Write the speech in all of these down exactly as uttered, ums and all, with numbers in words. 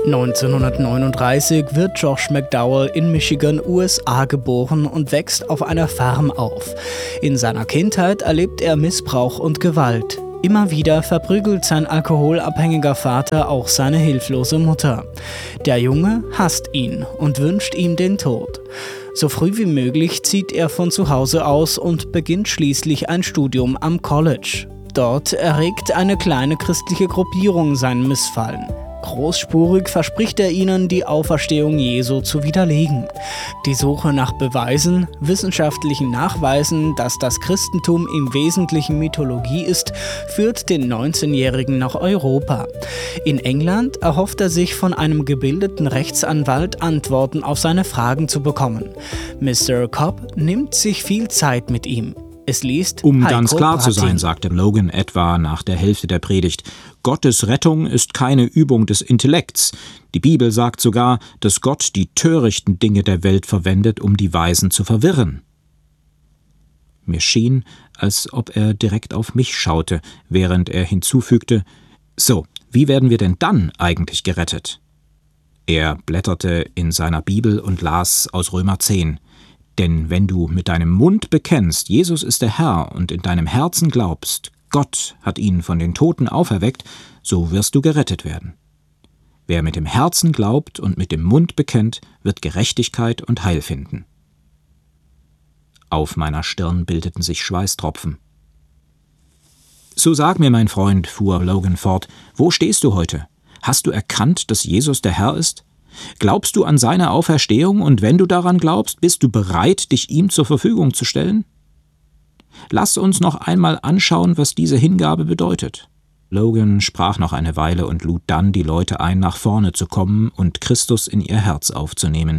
neunzehnhundertneununddreißig wird Josh McDowell in Michigan, U S A geboren und wächst auf einer Farm auf. In seiner Kindheit erlebt er Missbrauch und Gewalt. Immer wieder verprügelt sein alkoholabhängiger Vater auch seine hilflose Mutter. Der Junge hasst ihn und wünscht ihm den Tod. So früh wie möglich zieht er von zu Hause aus und beginnt schließlich ein Studium am College. Dort erregt eine kleine christliche Gruppierung sein Missfallen. Großspurig verspricht er ihnen, die Auferstehung Jesu zu widerlegen. Die Suche nach Beweisen, wissenschaftlichen Nachweisen, dass das Christentum im Wesentlichen Mythologie ist, führt den neunzehnjährigen nach Europa. In England erhofft er sich von einem gebildeten Rechtsanwalt Antworten auf seine Fragen zu bekommen. Mister Cobb nimmt sich viel Zeit mit ihm. Es liest Um Heiko ganz klar zu Bratin. sein, sagte Logan etwa nach der Hälfte der Predigt, Gottes Rettung ist keine Übung des Intellekts. Die Bibel sagt sogar, dass Gott die törichten Dinge der Welt verwendet, um die Weisen zu verwirren. Mir schien, als ob er direkt auf mich schaute, während er hinzufügte, »So, wie werden wir denn dann eigentlich gerettet?« Er blätterte in seiner Bibel und las aus Römer zehn. Denn wenn du mit deinem Mund bekennst, Jesus ist der Herr, und in deinem Herzen glaubst, Gott hat ihn von den Toten auferweckt, so wirst du gerettet werden. Wer mit dem Herzen glaubt und mit dem Mund bekennt, wird Gerechtigkeit und Heil finden. Auf meiner Stirn bildeten sich Schweißtropfen. »So sag mir, mein Freund«, fuhr Logan fort, »wo stehst du heute? Hast du erkannt, dass Jesus der Herr ist? Glaubst du an seine Auferstehung, und wenn du daran glaubst, bist du bereit, dich ihm zur Verfügung zu stellen? Lass uns noch einmal anschauen, was diese Hingabe bedeutet.« Logan sprach noch eine Weile und lud dann die Leute ein, nach vorne zu kommen und Christus in ihr Herz aufzunehmen.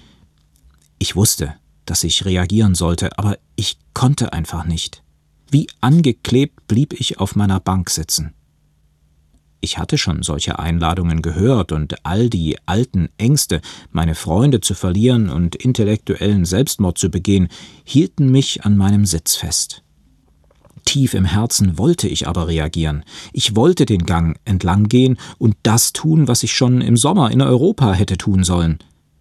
Ich wusste, dass ich reagieren sollte, aber ich konnte einfach nicht. Wie angeklebt blieb ich auf meiner Bank sitzen. Ich hatte schon solche Einladungen gehört und all die alten Ängste, meine Freunde zu verlieren und intellektuellen Selbstmord zu begehen, hielten mich an meinem Sitz fest. Tief im Herzen wollte ich aber reagieren. Ich wollte den Gang entlang gehen und das tun, was ich schon im Sommer in Europa hätte tun sollen.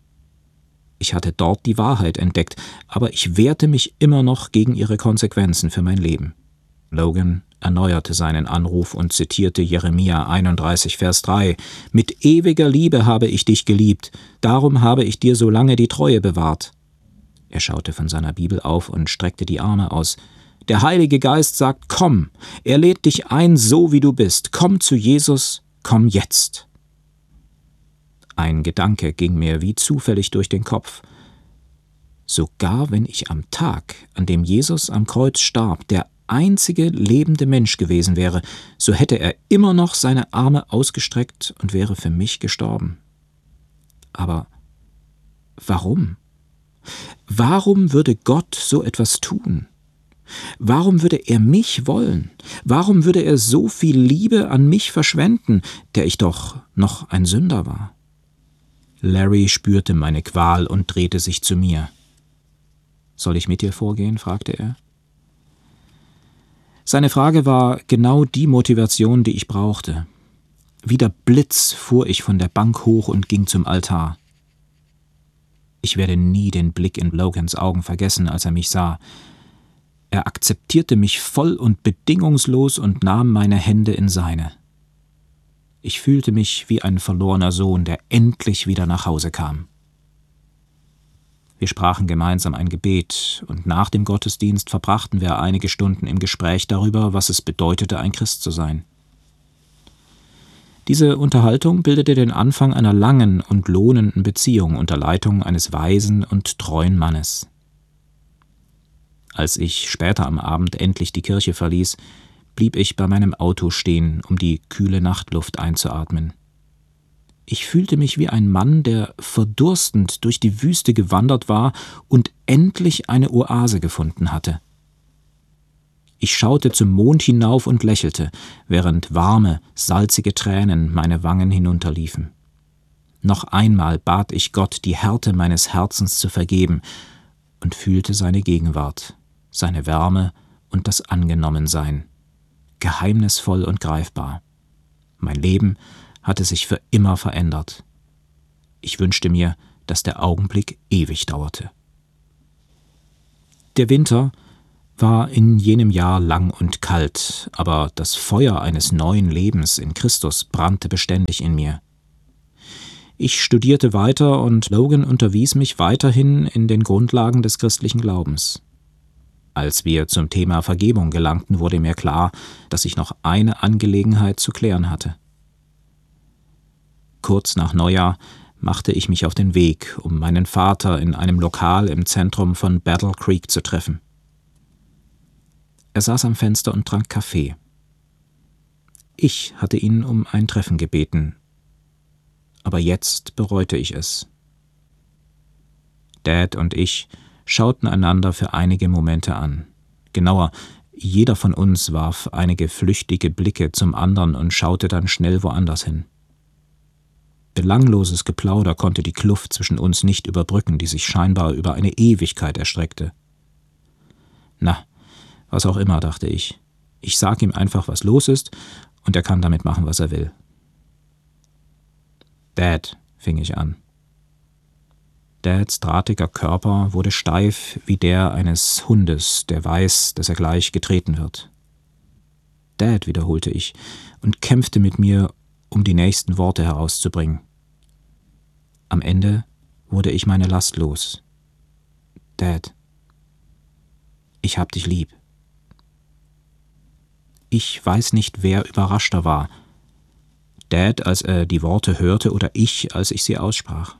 Ich hatte dort die Wahrheit entdeckt, aber ich wehrte mich immer noch gegen ihre Konsequenzen für mein Leben. Logan erneuerte seinen Anruf und zitierte Jeremia einunddreißig, Vers drei. »Mit ewiger Liebe habe ich dich geliebt, darum habe ich dir so lange die Treue bewahrt.« Er schaute von seiner Bibel auf und streckte die Arme aus. »Der Heilige Geist sagt, komm, er lädt dich ein, so wie du bist. Komm zu Jesus, komm jetzt.« Ein Gedanke ging mir wie zufällig durch den Kopf. Sogar wenn ich am Tag, an dem Jesus am Kreuz starb, der einzige lebende Mensch gewesen wäre, so hätte er immer noch seine Arme ausgestreckt und wäre für mich gestorben. Aber warum? Warum würde Gott so etwas tun? Warum würde er mich wollen? Warum würde er so viel Liebe an mich verschwenden, der ich doch noch ein Sünder war? Larry spürte meine Qual und drehte sich zu mir. »Soll ich mit dir vorgehen?« fragte er. Seine Frage war genau die Motivation, die ich brauchte. Wie der Blitz fuhr ich von der Bank hoch und ging zum Altar. Ich werde nie den Blick in Logans Augen vergessen, als er mich sah. Er akzeptierte mich voll und bedingungslos und nahm meine Hände in seine. Ich fühlte mich wie ein verlorener Sohn, der endlich wieder nach Hause kam. Wir sprachen gemeinsam ein Gebet, und nach dem Gottesdienst verbrachten wir einige Stunden im Gespräch darüber, was es bedeutete, ein Christ zu sein. Diese Unterhaltung bildete den Anfang einer langen und lohnenden Beziehung unter Leitung eines weisen und treuen Mannes. Als ich später am Abend endlich die Kirche verließ, blieb ich bei meinem Auto stehen, um die kühle Nachtluft einzuatmen. Ich fühlte mich wie ein Mann, der verdurstend durch die Wüste gewandert war und endlich eine Oase gefunden hatte. Ich schaute zum Mond hinauf und lächelte, während warme, salzige Tränen meine Wangen hinunterliefen. Noch einmal bat ich Gott, die Härte meines Herzens zu vergeben, und fühlte seine Gegenwart, seine Wärme und das Angenommensein, geheimnisvoll und greifbar. Mein Leben hatte sich für immer verändert. Ich wünschte mir, dass der Augenblick ewig dauerte. Der Winter war in jenem Jahr lang und kalt, aber das Feuer eines neuen Lebens in Christus brannte beständig in mir. Ich studierte weiter und Logan unterwies mich weiterhin in den Grundlagen des christlichen Glaubens. Als wir zum Thema Vergebung gelangten, wurde mir klar, dass ich noch eine Angelegenheit zu klären hatte. Kurz nach Neujahr machte ich mich auf den Weg, um meinen Vater in einem Lokal im Zentrum von Battle Creek zu treffen. Er saß am Fenster und trank Kaffee. Ich hatte ihn um ein Treffen gebeten, aber jetzt bereute ich es. Dad und ich schauten einander für einige Momente an. Genauer, jeder von uns warf einige flüchtige Blicke zum anderen und schaute dann schnell woanders hin. Belangloses Geplauder konnte die Kluft zwischen uns nicht überbrücken, die sich scheinbar über eine Ewigkeit erstreckte. Na, was auch immer, dachte ich. Ich sag ihm einfach, was los ist, und er kann damit machen, was er will. Dad, fing ich an. Dads drahtiger Körper wurde steif wie der eines Hundes, der weiß, dass er gleich getreten wird. Dad, wiederholte ich und kämpfte mit mir, um die nächsten Worte herauszubringen. Am Ende wurde ich meine Last los. Dad, ich hab dich lieb. Ich weiß nicht, wer überraschter war. Dad, als er die Worte hörte, oder ich, als ich sie aussprach.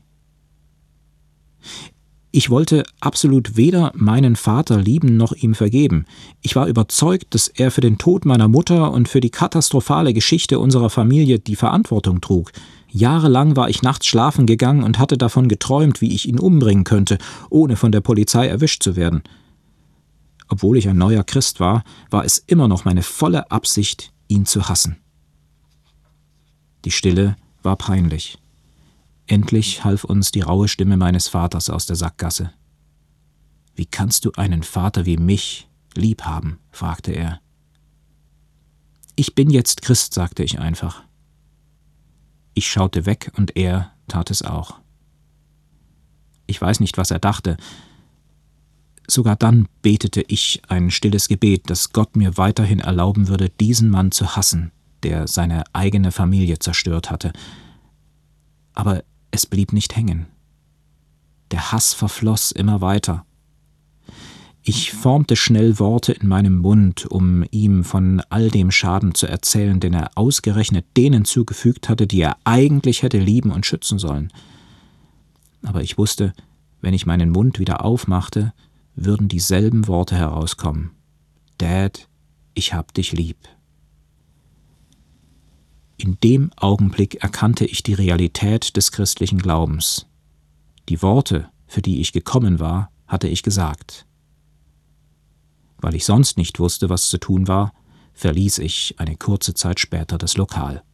Ich wollte absolut weder meinen Vater lieben noch ihm vergeben. Ich war überzeugt, dass er für den Tod meiner Mutter und für die katastrophale Geschichte unserer Familie die Verantwortung trug. Jahrelang war ich nachts schlafen gegangen und hatte davon geträumt, wie ich ihn umbringen könnte, ohne von der Polizei erwischt zu werden. Obwohl ich ein neuer Christ war, war es immer noch meine volle Absicht, ihn zu hassen. Die Stille war peinlich. Endlich half uns die raue Stimme meines Vaters aus der Sackgasse. »Wie kannst du einen Vater wie mich lieb haben?« fragte er. »Ich bin jetzt Christ«, sagte ich einfach. Ich schaute weg und er tat es auch. Ich weiß nicht, was er dachte. Sogar dann betete ich ein stilles Gebet, dass Gott mir weiterhin erlauben würde, diesen Mann zu hassen, der seine eigene Familie zerstört hatte. Aber es blieb nicht hängen. Der Hass verfloss immer weiter. Ich formte schnell Worte in meinem Mund, um ihm von all dem Schaden zu erzählen, den er ausgerechnet denen zugefügt hatte, die er eigentlich hätte lieben und schützen sollen. Aber ich wusste, wenn ich meinen Mund wieder aufmachte, würden dieselben Worte herauskommen. »Dad, ich hab dich lieb.« In dem Augenblick erkannte ich die Realität des christlichen Glaubens. Die Worte, für die ich gekommen war, hatte ich gesagt. Weil ich sonst nicht wusste, was zu tun war, verließ ich eine kurze Zeit später das Lokal.